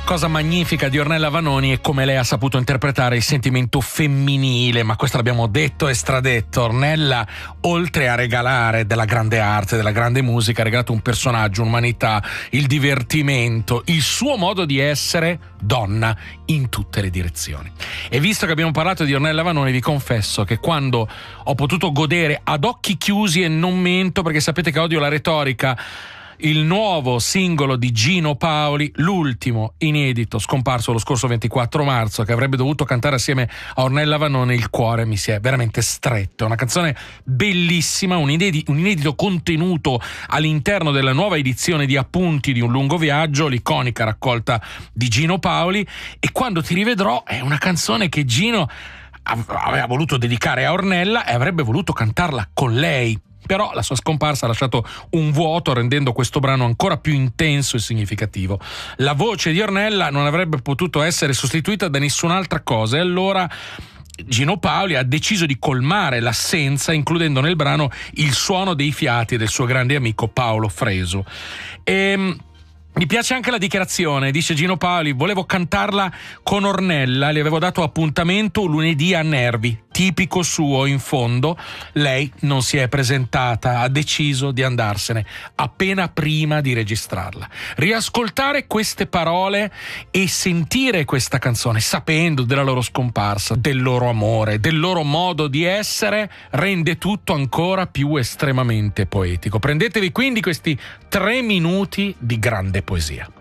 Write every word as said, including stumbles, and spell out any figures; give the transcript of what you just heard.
cosa magnifica di Ornella Vanoni è come lei ha saputo interpretare il sentimento femminile, ma questo l'abbiamo detto e stradetto. Ornella, oltre a regalare della grande arte, della grande musica, ha regalato un personaggio, un'umanità, il divertimento, il suo modo di essere donna in tutte le direzioni. E visto che abbiamo parlato di Ornella Vanoni, vi confesso che quando ho potuto godere ad occhi chiusi, e non mento perché sapete che odio la retorica, il nuovo singolo di Gino Paoli, l'ultimo inedito scomparso lo scorso ventiquattro marzo, che avrebbe dovuto cantare assieme a Ornella Vanoni, il cuore mi si è veramente stretto. È una canzone bellissima, un inedito, un inedito contenuto all'interno della nuova edizione di Appunti di un lungo viaggio, l'iconica raccolta di Gino Paoli. E Quando ti rivedrò è una canzone che Gino aveva voluto dedicare a Ornella e avrebbe voluto cantarla con lei. Però la sua scomparsa ha lasciato un vuoto, rendendo questo brano ancora più intenso e significativo. La voce di Ornella non avrebbe potuto essere sostituita da nessun'altra cosa, e allora Gino Paoli ha deciso di colmare l'assenza, includendo nel brano il suono dei fiati del suo grande amico Paolo Fresu. E mi piace anche la dichiarazione, dice Gino Paoli: volevo cantarla con Ornella, le avevo dato appuntamento lunedì a Nervi, tipico suo. In fondo lei non si è presentata, ha deciso di andarsene appena prima di registrarla. Riascoltare queste parole e sentire questa canzone sapendo della loro scomparsa, del loro amore, del loro modo di essere, rende tutto ancora più estremamente poetico. Prendetevi quindi questi tre minuti di grande poesia.